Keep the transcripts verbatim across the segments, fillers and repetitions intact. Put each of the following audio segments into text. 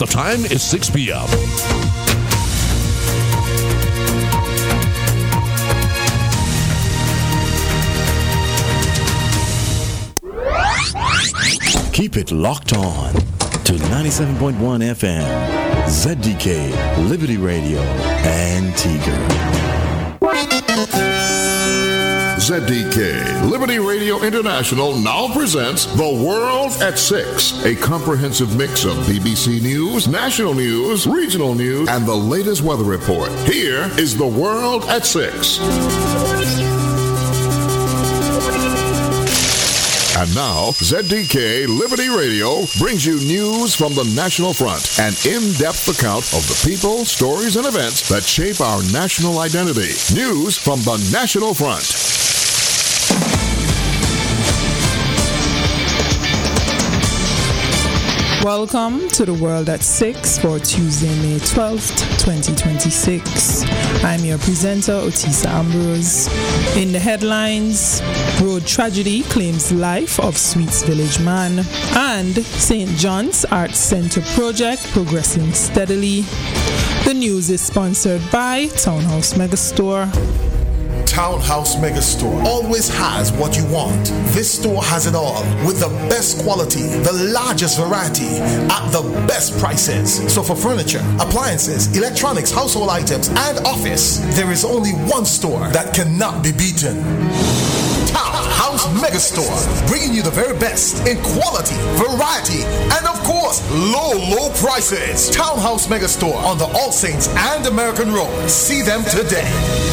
The time is six p.m. Keep it locked on to ninety-seven point one F M, Z D K, Liberty Radio, Antigua. Z D K, Liberty Radio International now presents The World at Six, a comprehensive mix of B B C News, national news, regional news, and the latest weather report. Here is The World at Six. And now, Z D K Liberty Radio brings you news from the National Front, an in-depth account of the people, stories, and events that shape our national identity. News from the National Front. Welcome to The World at six for Tuesday, May twelfth, twenty twenty-six. I'm your presenter, Otisa Ambrose. In the headlines, road tragedy claims life of Sweets Village man, and Saint John's Arts Center project progressing steadily. The news is sponsored by Townhouse Megastore. Townhouse Megastore always has what you want. This store has it all with the best quality, the largest variety at the best prices. So for furniture, appliances, electronics, household items, and office, there is only one store that cannot be beaten. Townhouse Megastore, bringing you the very best in quality, variety, and of course, low, low prices. Townhouse Megastore on the All Saints and American Road. See them today.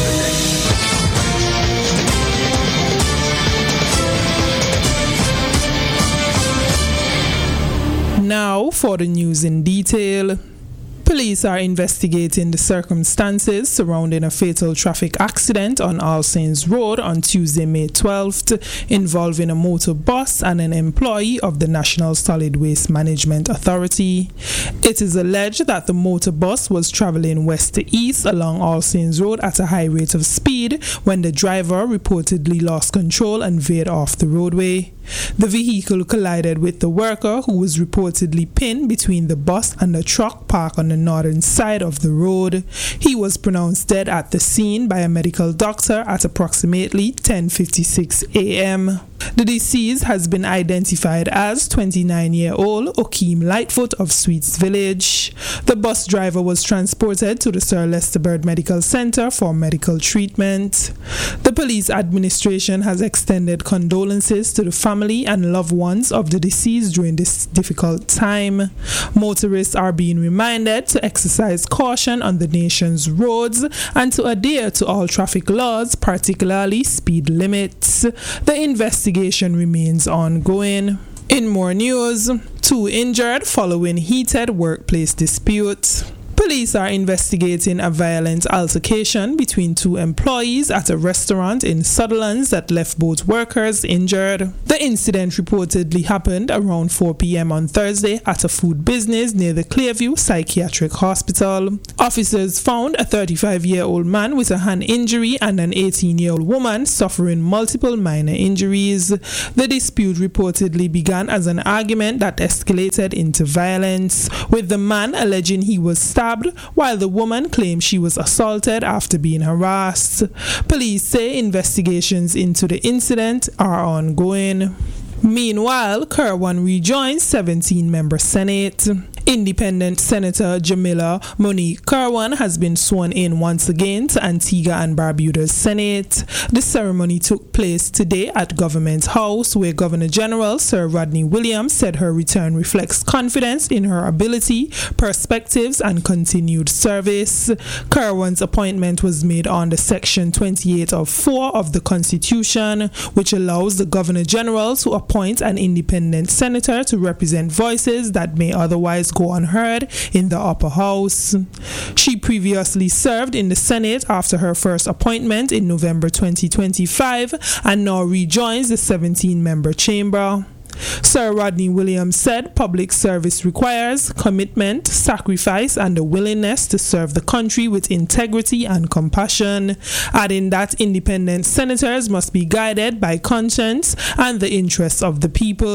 Now for the news in detail. Police are investigating the circumstances surrounding a fatal traffic accident on All Saints Road on Tuesday, May twelfth, involving a motor bus and an employee of the National Solid Waste Management Authority. It is alleged that the motor bus was traveling west to east along All Saints Road at a high rate of speed when the driver reportedly lost control and veered off the roadway. The vehicle collided with the worker, who was reportedly pinned between the bus and the truck parked on the northern side of the road. He was pronounced dead at the scene by a medical doctor at approximately ten fifty-six a.m. The deceased has been identified as twenty-nine-year-old Okeem Lightfoot of Sweets Village. The bus driver was transported to the Sir Lester Bird Medical Center for medical treatment. The police administration has extended condolences to the family and loved ones of the deceased during this difficult time. Motorists are being reminded to exercise caution on the nation's roads and to adhere to all traffic laws, particularly speed limits. The investigation remains ongoing. In more news, two injured following heated workplace dispute. Police are investigating a violent altercation between two employees at a restaurant in Sutherlands that left both workers injured. The incident reportedly happened around four p.m. on Thursday at a food business near the Clearview Psychiatric Hospital. Officers found a thirty-five-year-old man with a hand injury and an eighteen-year-old woman suffering multiple minor injuries. The dispute reportedly began as an argument that escalated into violence, with the man alleging he was stabbed while the woman claimed she was assaulted after being harassed. Police say investigations into the incident are ongoing. Meanwhile, Kirwan rejoins seventeen-member Senate. Independent Senator Jamila Monique Kirwan has been sworn in once again to Antigua and Barbuda's Senate. The ceremony took place today at Government House, where Governor General Sir Rodney Williams said her return reflects confidence in her ability, perspectives, and continued service. Kirwan's appointment was made under Section twenty-eight of four of the Constitution, which allows the Governor General to appoint an independent senator to represent voices that may otherwise go unheard in the upper house. She previously served in the Senate after her first appointment in November twenty twenty-five and now rejoins the seventeen-member chamber. Sir Rodney Williams said public service requires commitment, sacrifice, and a willingness to serve the country with integrity and compassion, adding that independent senators must be guided by conscience and the interests of the people.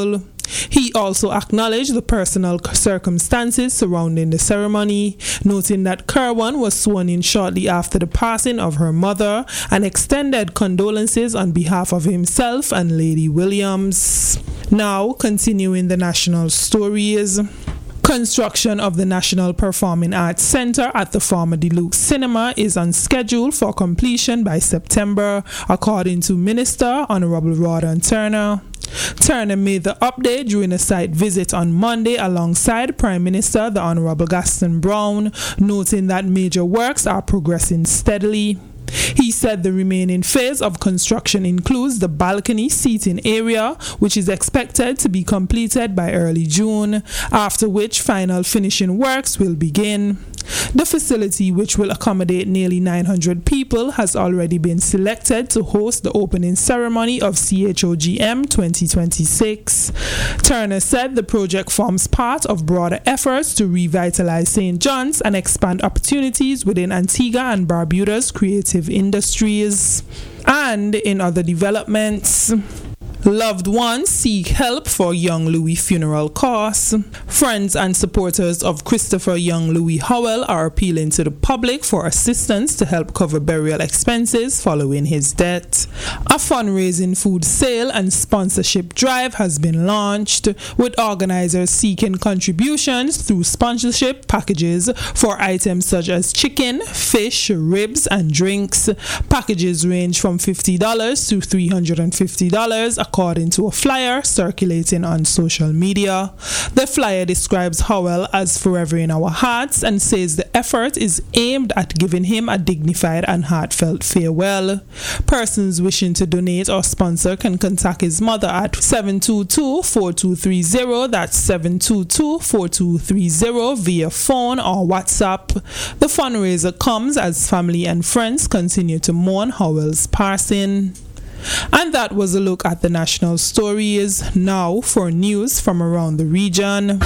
He also acknowledged the personal circumstances surrounding the ceremony, noting that Kirwan was sworn in shortly after the passing of her mother and extended condolences on behalf of himself and Lady Williams. Now, continuing the national stories. Construction of the National Performing Arts Center at the former Deluxe Cinema is on schedule for completion by September, according to Minister Honorable Rawdon Turner. Turner made the update during a site visit on Monday alongside Prime Minister the Honorable Gaston Brown, noting that major works are progressing steadily. He said the remaining phase of construction includes the balcony seating area, which is expected to be completed by early June, after which final finishing works will begin. The facility, which will accommodate nearly nine hundred people, has already been selected to host the opening ceremony of C H O G M twenty twenty-six. Turner said the project forms part of broader efforts to revitalize Saint John's and expand opportunities within Antigua and Barbuda's creative industries. And in other developments, loved ones seek help for young Louis funeral costs. Friends and supporters of Christopher Young Louis Howell are appealing to the public for assistance to help cover burial expenses following his death. A fundraising food sale and sponsorship drive has been launched, with organizers seeking contributions through sponsorship packages for items such as chicken, fish, ribs, and drinks. Packages range from fifty dollars to three hundred fifty dollars, according to a flyer circulating on social media. The flyer describes Howell as forever in our hearts and says the effort is aimed at giving him a dignified and heartfelt farewell. Persons wishing to donate or sponsor can contact his mother at seven two two, four two three zero, that's seven two two, four two three zero, via phone or WhatsApp. The fundraiser comes as family and friends continue to mourn Howell's passing. And that was a look at the national stories. Now for news from around the region.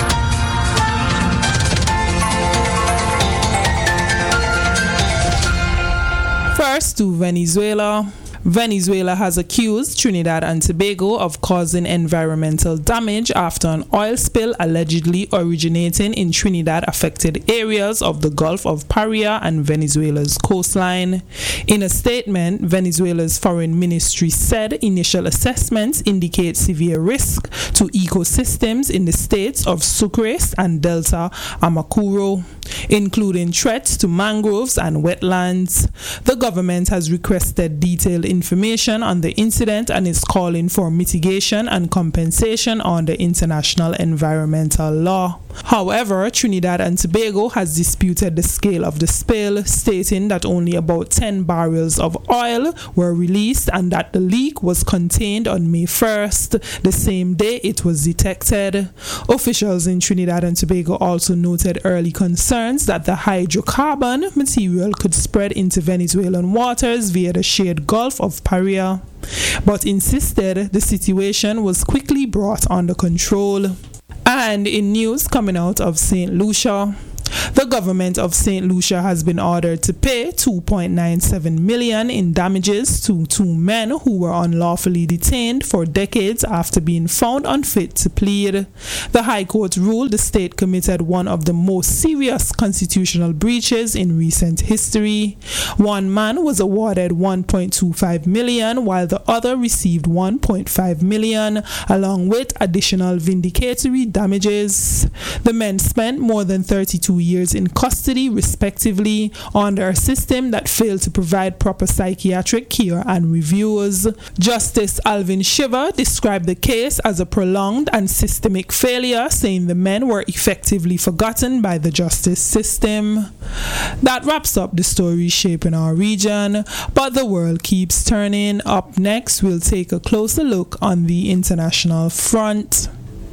First to Venezuela. Venezuela has accused Trinidad and Tobago of causing environmental damage after an oil spill allegedly originating in Trinidad-affected areas of the Gulf of Paria and Venezuela's coastline. In a statement, Venezuela's foreign ministry said initial assessments indicate severe risk to ecosystems in the states of Sucres and Delta Amacuro, including threats to mangroves and wetlands. The government has requested detailed information on the incident and is calling for mitigation and compensation under international environmental law. However, Trinidad and Tobago has disputed the scale of the spill, stating that only about ten barrels of oil were released and that the leak was contained on May first, the same day it was detected. Officials in Trinidad and Tobago also noted early concerns that the hydrocarbon material could spread into Venezuelan waters via the shared Gulf of Paria, but insisted the situation was quickly brought under control. And in news coming out of Saint Lucia, the government of Saint Lucia has been ordered to pay two point nine seven million dollars in damages to two men who were unlawfully detained for decades after being found unfit to plead. The High Court ruled the state committed one of the most serious constitutional breaches in recent history. One man was awarded one point two five million dollars while the other received one point five million dollars along with additional vindicatory damages. The men spent more than thirty-two years in custody, respectively, under a system that failed to provide proper psychiatric care and reviews. Justice Alvin Shiver described the case as a prolonged and systemic failure, saying the men were effectively forgotten by the justice system. That wraps up the story shaping our region, but the world keeps turning. Up next, we'll take a closer look on the international front.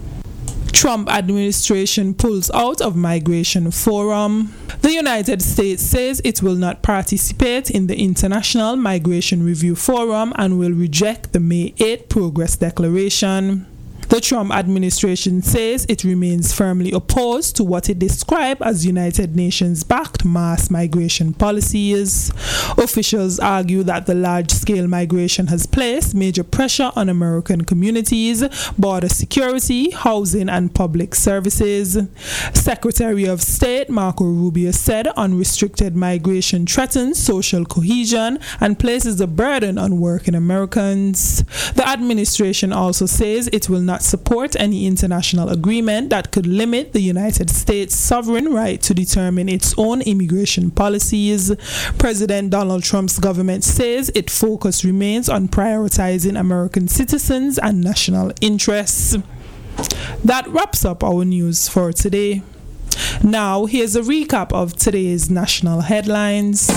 Trump administration pulls out of migration forum. The United States says it will not participate in the International Migration Review Forum and will reject the May eighth Progress Declaration. The Trump administration says it remains firmly opposed to what it described as United Nations-backed mass migration policies. Officials argue that the large-scale migration has placed major pressure on American communities, border security, housing, and public services. Secretary of State Marco Rubio said unrestricted migration threatens social cohesion and places a burden on working Americans. The administration also says it will not support any international agreement that could limit the United States' sovereign right to determine its own immigration policies. President Donald Trump's government says its focus remains on prioritizing American citizens and national interests. That wraps up our news for today. Now, here's a recap of today's national headlines.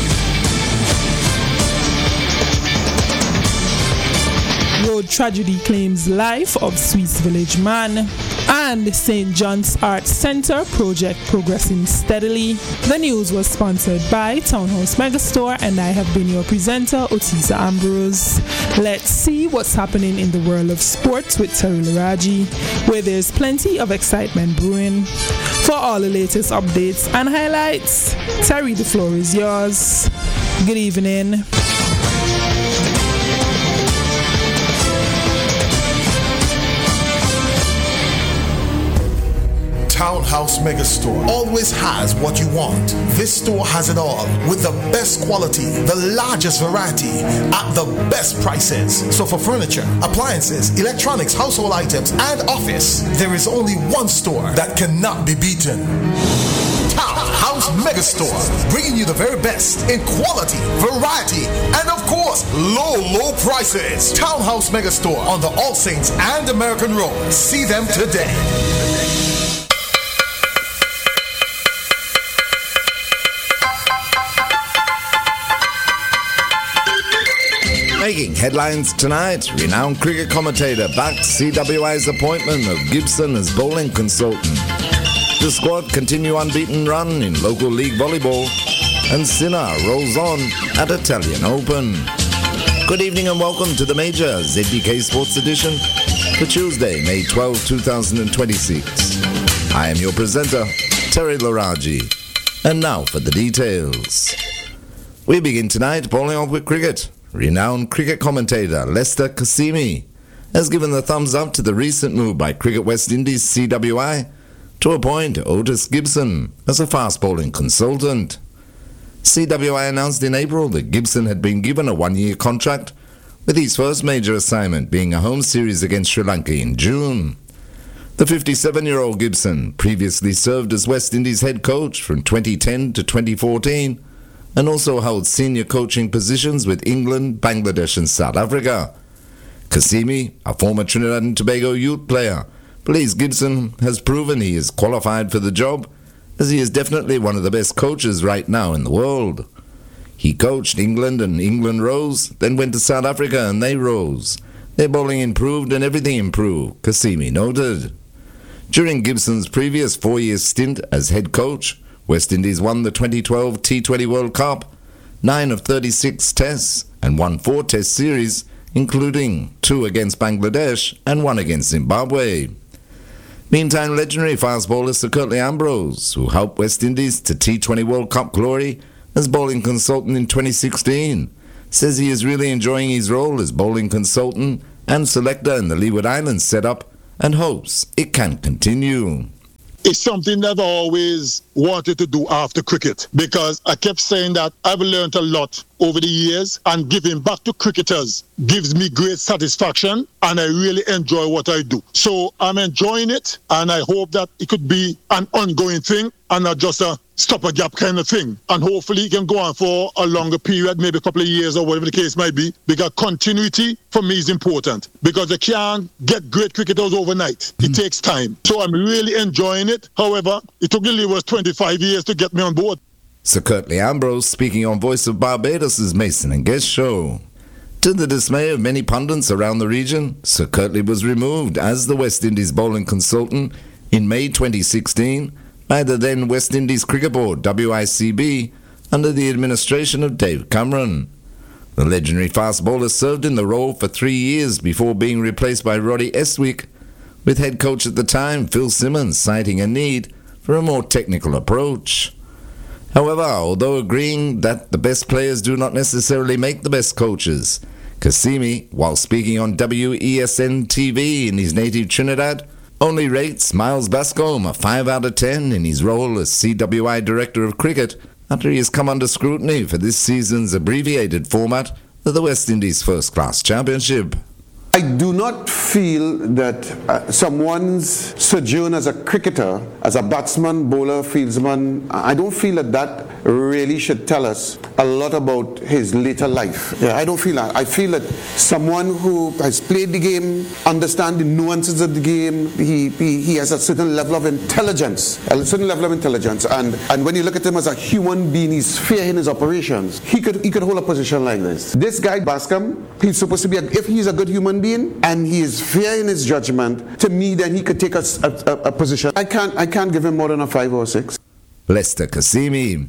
Road tragedy claims life of Swiss Village man. And Saint John's Arts Center project progressing steadily. The news was sponsored by Townhouse Megastore, and I have been your presenter, Otisa Ambrose. Let's see what's happening in the world of sports with Terry Laraji, where there's plenty of excitement brewing. For all the latest updates and highlights, Terry, the floor is yours. Good evening. Townhouse Megastore always has what you want. This store has it all with the best quality, the largest variety at the best prices. So for furniture, appliances, electronics, household items, and office, there is only one store that cannot be beaten. Townhouse Megastore, bringing you the very best in quality, variety, and of course, low, low prices. Townhouse Megastore on the All Saints and American Road. See them today. Making headlines tonight, renowned cricket commentator backs C W I's appointment of Gibson as bowling consultant. The squad continue unbeaten run in local league volleyball, and Sinner rolls on at Italian Open. Good evening and welcome to the major Z D K Sports Edition for Tuesday, May twelfth, twenty twenty-six. I am your presenter, Terry Laraji, and now for the details. We begin tonight bowling off with cricket. Renowned cricket commentator Lester Kasimi has given the thumbs up to the recent move by Cricket West Indies C W I to appoint Otis Gibson as a fast bowling consultant. C W I announced in April that Gibson had been given a one-year contract, with his first major assignment being a home series against Sri Lanka in June. The fifty-seven-year-old Gibson previously served as West Indies head coach from twenty ten to twenty fourteen, and also held senior coaching positions with England, Bangladesh and South Africa. Kasimi, a former Trinidad and Tobago youth player, believes Gibson has proven he is qualified for the job, as he is definitely one of the best coaches right now in the world. He coached England and England rose, then went to South Africa and they rose. Their bowling improved and everything improved, Kasimi noted. During Gibson's previous four-year stint as head coach, West Indies won the twenty twelve T twenty World Cup, nine of thirty-six tests, and won four test series, including two against Bangladesh and one against Zimbabwe. Meantime, legendary fast bowler Sir Curtly Ambrose, who helped West Indies to T twenty World Cup glory as bowling consultant in twenty sixteen, says he is really enjoying his role as bowling consultant and selector in the Leeward Islands setup and hopes it can continue. It's something that I always wanted to do after cricket, because I kept saying that I've learned a lot over the years, and giving back to cricketers gives me great satisfaction, and I really enjoy what I do. So I'm enjoying it, and I hope that it could be an ongoing thing and not just a stop-a-gap kind of thing. And hopefully it can go on for a longer period, maybe a couple of years or whatever the case might be, because continuity for me is important, because you can't get great cricketers overnight. It mm. takes time. So I'm really enjoying it. However, it took the Leeward twenty-five years to get me on board. Sir Curtly Ambrose speaking on Voice of Barbados' Mason and Guest show. To the dismay of many pundits around the region, Sir Curtly was removed as the West Indies bowling consultant in May twenty sixteen by the then West Indies Cricket Board, W I C B, under the administration of Dave Cameron. The legendary fast bowler served in the role for three years before being replaced by Roddy Estwick with head coach at the time, Phil Simmons, citing a need for a more technical approach. However, although agreeing that the best players do not necessarily make the best coaches, Cassimi, while speaking on W E S N T V in his native Trinidad, only rates Miles Bascombe a five out of ten in his role as C W I Director of Cricket after he has come under scrutiny for this season's abbreviated format of the West Indies First Class Championship. I do not feel that uh, someone's sojourn as a cricketer, as a batsman, bowler, fieldsman, I don't feel that that really should tell us a lot about his later life. Yeah, I don't feel that. I feel that someone who has played the game, understands the nuances of the game, he, he, he has a certain level of intelligence, a certain level of intelligence, and, and when you look at him as a human being, he's fair in his operations. He could he could hold a position like this. This guy, Bascombe, he's supposed to be, a, if he's a good human being, and he is fair in his judgment, to me, then he could take a, a, a position. I can't, I can't give him more than a five or six. Lester Cassimi.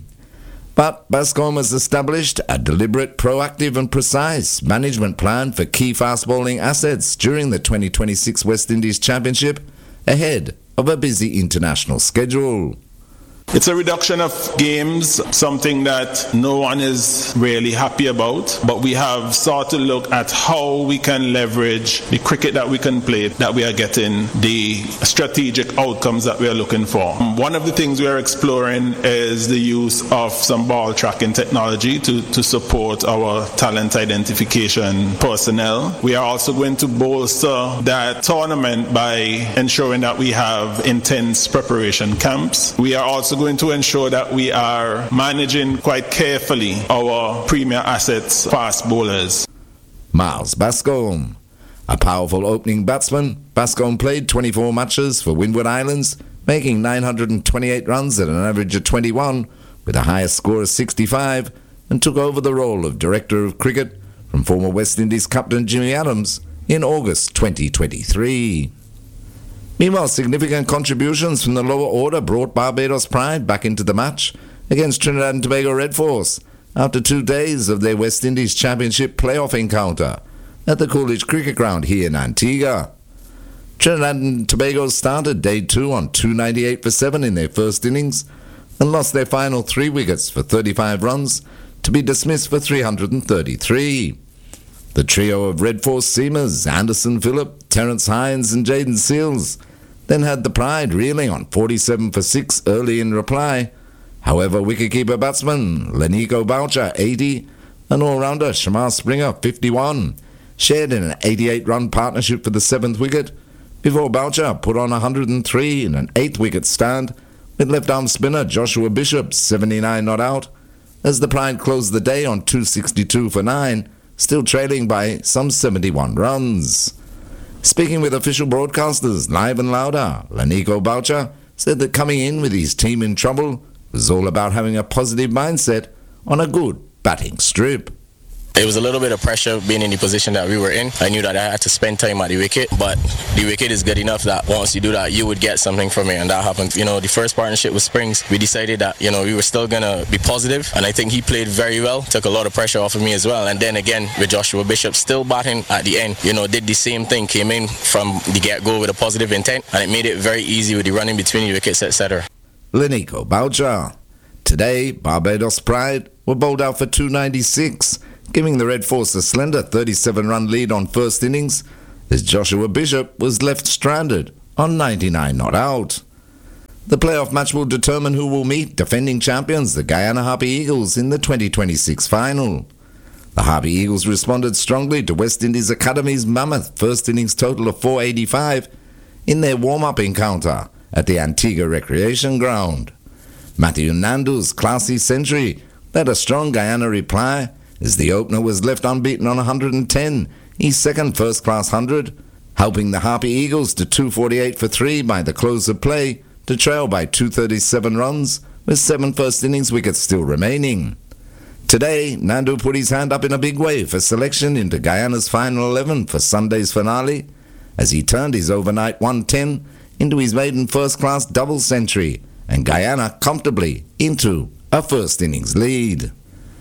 But Bascombe has established a deliberate, proactive and precise management plan for key fast-bowling assets during the twenty twenty-six West Indies Championship, ahead of a busy international schedule. It's a reduction of games, something that no one is really happy about, but we have sought to look at how we can leverage the cricket that we can play, that we are getting the strategic outcomes that we are looking for. One of the things we are exploring is the use of some ball tracking technology to, to support our talent identification personnel. We are also going to bolster that tournament by ensuring that we have intense preparation camps. We are also going to ensure that we are managing quite carefully our premier assets, fast bowlers. Miles Bascombe. A powerful opening batsman, Bascombe played twenty-four matches for Windward Islands, making nine hundred twenty-eight runs at an average of twenty-one, with a highest score of sixty-five, and took over the role of Director of Cricket from former West Indies captain Jimmy Adams in August twenty twenty-three. Meanwhile, significant contributions from the lower order brought Barbados Pride back into the match against Trinidad and Tobago Red Force after two days of their West Indies Championship playoff encounter at the Coolidge Cricket Ground here in Antigua. Trinidad and Tobago started day two on two ninety-eight for seven in their first innings and lost their final three wickets for thirty-five runs to be dismissed for three hundred thirty-three. The trio of Red Force seamers, Anderson Phillip, Terence Hines and Jaden Seals, then had the Pride reeling on forty-seven for six early in reply. However, wicketkeeper batsman Lenico Boucher, eighty, and all-rounder Shamar Springer, fifty-one, shared in an eighty-eight run partnership for the seventh wicket, before Boucher put on one hundred three in an eighth wicket stand, with left-arm spinner Joshua Bishop, seventy-nine not out, as the Pride closed the day on two sixty-two for nine, still trailing by some seventy-one runs. Speaking with official broadcasters live and louder, Lenico Boucher said that coming in with his team in trouble was all about having a positive mindset on a good batting strip. It was a little bit of pressure being in the position that we were in. I knew that I had to spend time at the wicket, but the wicket is good enough that once you do that, you would get something from it, and that happened. You know, the first partnership with Springs, we decided that, you know, we were still going to be positive, and I think he played very well, took a lot of pressure off of me as well. And then again, with Joshua Bishop still batting at the end, you know, did the same thing, came in from the get-go with a positive intent, and it made it very easy with the running between the wickets, et cetera. Lenico Boucher. Today, Barbados Pride were bowled out for two ninety-six, giving the Red Force a slender thirty-seven run lead on first innings, as Joshua Bishop was left stranded on ninety-nine not out. The playoff match will determine who will meet defending champions, the Guyana Harpy Eagles, in the twenty twenty-six final. The Harpy Eagles responded strongly to West Indies Academy's mammoth first innings total of four eighty-five in their warm-up encounter at the Antigua Recreation Ground. Matthew Nandu's classy century led a strong Guyana reply, as the opener was left unbeaten on one hundred ten, his second first-class hundred, helping the Harpy Eagles to two forty-eight for three by the close of play to trail by two thirty-seven runs, with seven first-innings wickets still remaining. Today, Nandu put his hand up in a big way for selection into Guyana's final eleven for Sunday's finale, as he turned his overnight one ten into his maiden first-class double century, and Guyana comfortably into a first-innings lead.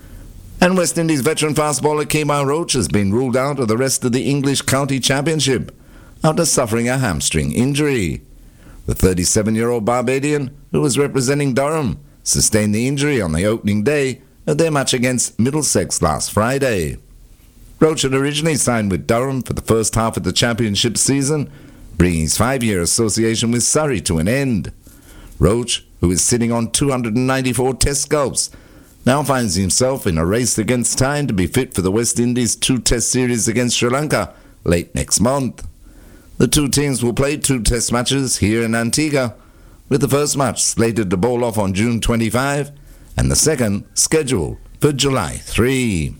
And West Indies veteran fast bowler Kemar Roach has been ruled out of the rest of the English County Championship after suffering a hamstring injury. The thirty-seven-year-old Barbadian, who was representing Durham, sustained the injury on the opening day of their match against Middlesex last Friday. Roach had originally signed with Durham for the first half of the championship season, bringing his five-year association with Surrey to an end. Roach, who is sitting on two hundred ninety-four test scalps, now finds himself in a race against time to be fit for the West Indies two-test series against Sri Lanka late next month. The two teams will play two test matches here in Antigua, with the first match slated to bowl off on June twenty-fifth and the second scheduled for July third.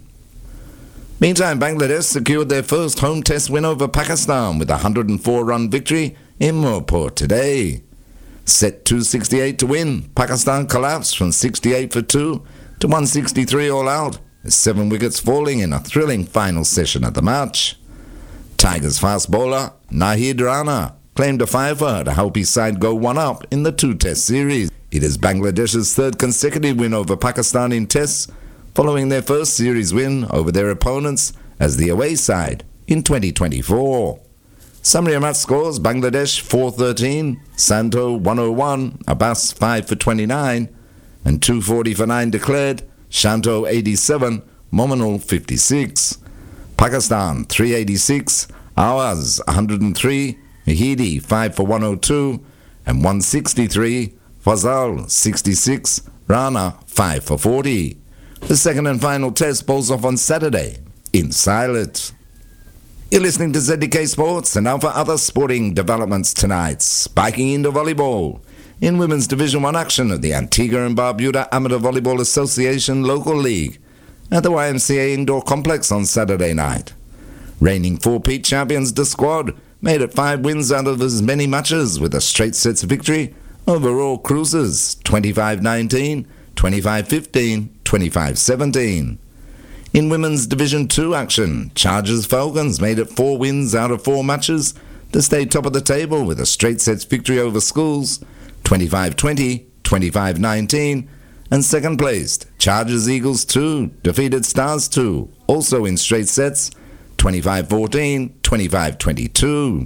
Meantime, Bangladesh secured their first home test win over Pakistan with a one hundred four run victory in Mirpur today. Set two sixty-eight to win, Pakistan collapsed from sixty-eight for two to one sixty-three all out, with seven wickets falling in a thrilling final session of the match. Tigers fast bowler Nahid Rana claimed a fiver to help his side go one up in the two-test series. It is Bangladesh's third consecutive win over Pakistan in tests, following their first series win over their opponents as the away side in twenty twenty-four. Summary of match scores: Bangladesh four thirteen, Santo one oh one, Abbas five for twenty-nine, and two forty for nine declared, Shanto eighty-seven, Mominul fifty-six. Pakistan three eighty-six, Awaz one hundred three, Mahidi five for one oh two, and one sixty-three, Fazal sixty-six, Rana five for forty. The second and final test bowls off on Saturday in Sylhet. You're listening to Z D K Sports, and now for other sporting developments tonight. Spiking into volleyball. In Women's Division one action of the Antigua and Barbuda Amateur Volleyball Association Local League at the Y M C A Indoor Complex on Saturday night. Reigning four-peat champions, the squad made it five wins out of as many matches with a straight sets victory over Royal Cruisers twenty-five nineteen, twenty-five fifteen, twenty-five seventeen. In Women's Division two action, Chargers Falcons made it four wins out of four matches to stay top of the table with a straight sets victory over Schools twenty-five twenty, twenty-five nineteen, and second placed Chargers Eagles two defeated Stars two, also in straight sets, twenty-five fourteen, twenty-five twenty-two.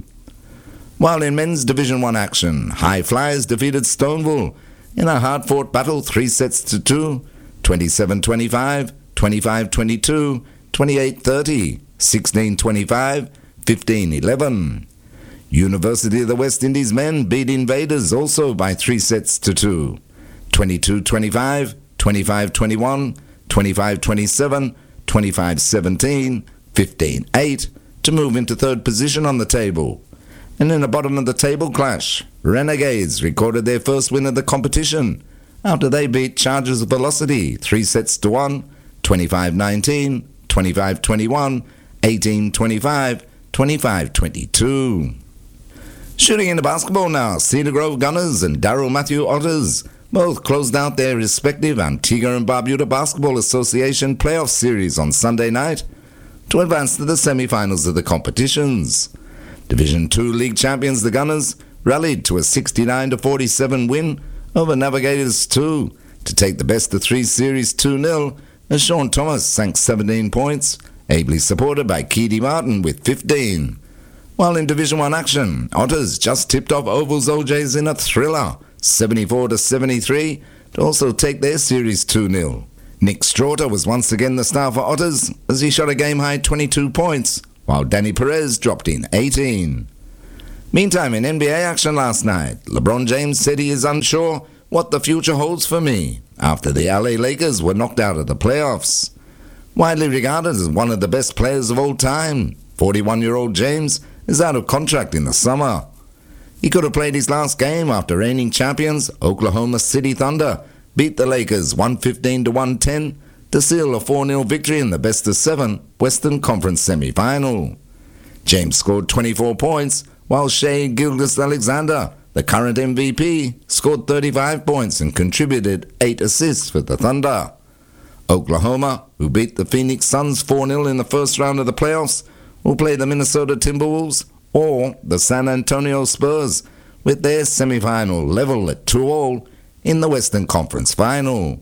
While in Men's Division one action, High Flyers defeated Stoneville in a hard-fought battle three sets to two, twenty-seven twenty-five, twenty-five twenty-two, twenty-eight thirty, sixteen twenty-five, fifteen eleven. University of the West Indies men beat Invaders also by three sets to two, twenty-two twenty-five, twenty-five twenty-one, twenty-five twenty-seven, twenty-five seventeen, fifteen eight to move into third position on the table. And in a bottom of the table clash, Renegades recorded their first win of the competition after they beat Chargers Velocity three sets to one, twenty-five nineteen, twenty-five twenty-one, eighteen twenty-five, twenty-five twenty-two. Shooting into basketball now, Cedar Grove Gunners and Darryl Matthew Otters both closed out their respective Antigua and Barbuda Basketball Association playoff series on Sunday night to advance to the semi-finals of the competitions. Division two League champions, the Gunners, rallied to a sixty-nine to forty-seven win over Navigators two to take the best of three series two nil as Sean Thomas sank seventeen points, ably supported by Keedy Martin with fifteen. While in Division one action, Otters just tipped off Oval's O Js in a thriller, seventy-four to seventy-three, to also take their series two nil. Nick Straughter was once again the star for Otters as he shot a game-high twenty-two points, while Danny Perez dropped in eighteen. Meantime, in N B A action last night, LeBron James said he is unsure what the future holds for me after the L A Lakers were knocked out of the playoffs. Widely regarded as one of the best players of all time, forty-one-year-old James is out of contract in the summer. He could have played his last game after reigning champions Oklahoma City Thunder beat the Lakers one fifteen to one ten to seal a four nil victory in the best of seven Western Conference semi-final. James scored twenty-four points, while Shai Gilgeous-Alexander, the current M V P, scored thirty-five points and contributed eight assists for the Thunder. Oklahoma, who beat the Phoenix Suns four nil in the first round of the playoffs, will play the Minnesota Timberwolves or the San Antonio Spurs with their semi-final level at two all in the Western Conference Final.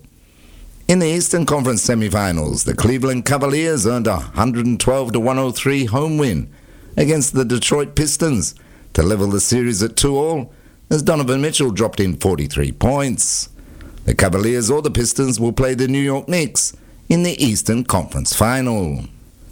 In the Eastern Conference semifinals, the Cleveland Cavaliers earned a one twelve to one oh three home win against the Detroit Pistons to level the series at two all, as Donovan Mitchell dropped in forty-three points. The Cavaliers or the Pistons will play the New York Knicks in the Eastern Conference Final.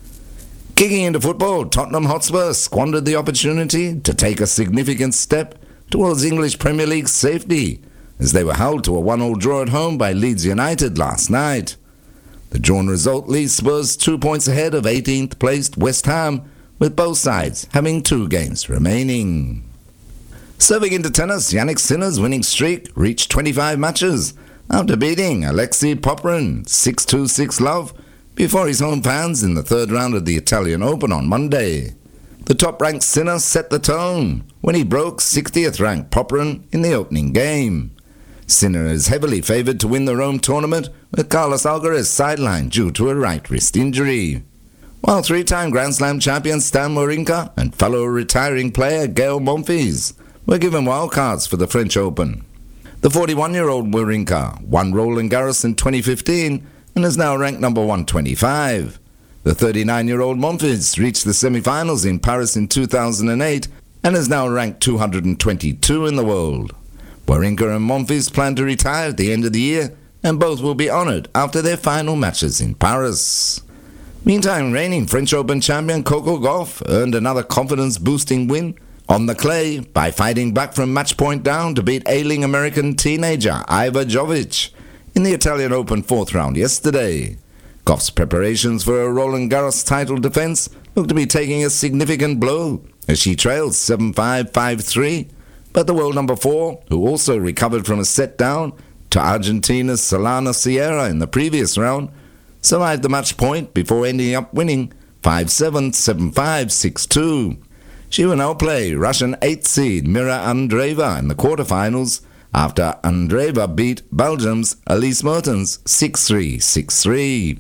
Kicking into football, Tottenham Hotspur squandered the opportunity to take a significant step towards English Premier League safety as they were held to a one all draw at home by Leeds United last night. The drawn result leaves Spurs two points ahead of eighteenth placed West Ham, with both sides having two games remaining. Serving into tennis, Yannick Sinner's winning streak reached twenty-five matches after beating Alexei Popyrin six two six love before his home fans in the third round of the Italian Open on Monday. The top-ranked Sinner set the tone when he broke sixtieth-ranked Popyrin in the opening game. Sinner is heavily favoured to win the Rome tournament, with Carlos Alcaraz sidelined due to a right wrist injury. While three-time Grand Slam champion Stan Wawrinka and fellow retiring player Gael Monfils were given wildcards for the French Open. The forty-one-year-old Wawrinka won Roland Garros in twenty fifteen and is now ranked number one twenty-five. The thirty-nine-year-old Monfils reached the semi-finals in Paris in two thousand eight and is now ranked two hundred twenty-two in the world. Wawrinka and Monfils plan to retire at the end of the year, and both will be honoured after their final matches in Paris. Meantime, reigning French Open champion Coco Gauff earned another confidence-boosting win on the clay by fighting back from match point down to beat ailing American teenager Iva Jovic in the Italian Open fourth round yesterday. Gauff's preparations for a Roland Garros title defence look to be taking a significant blow as she trails seven five, five three, but the world number four, who also recovered from a set down to Argentina's Solana Sierra in the previous round, survived the match point before ending up winning five seven, seven five, six two. She will now play Russian eighth seed Mira Andreeva in the quarterfinals after Andreeva beat Belgium's Elise Mertens six three, six three.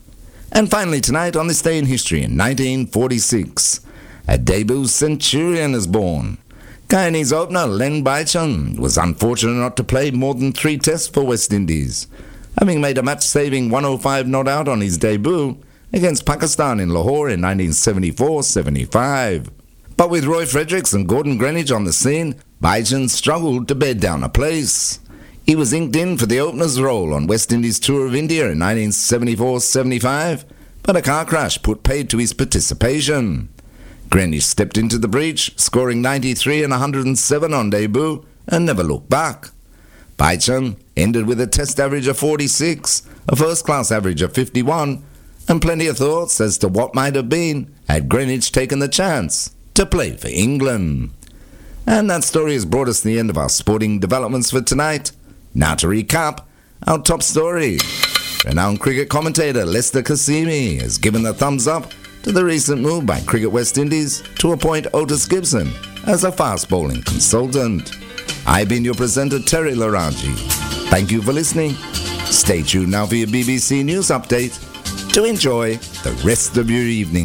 And finally tonight, on this day in history in nineteen forty-six, a debut centurion is born. Guyanese opener Len Baichun was unfortunate not to play more than three tests for West Indies, having made a match-saving one oh five not out on his debut against Pakistan in Lahore in nineteen seventy-four seventy-five. But with Roy Fredericks and Gordon Greenidge on the scene, Baichun struggled to bed down a place. He was inked in for the opener's role on West Indies tour of India in nineteen seventy-four seventy-five, but a car crash put paid to his participation. Greenidge stepped into the breach, scoring ninety-three and one hundred seven on debut, and never looked back. Baichun ended with a test average of forty-six, a first-class average of fifty-one, and plenty of thoughts as to what might have been had Greenidge taken the chance to play for England. And that story has brought us to the end of our sporting developments for tonight. Now to recap our top story. Renowned cricket commentator Lester Kasimi has given the thumbs up to the recent move by Cricket West Indies to appoint Otis Gibson as a fast bowling consultant. I've been your presenter Terry Laraji. Thank you for listening. Stay tuned now for your B B C News update to enjoy the rest of your evening.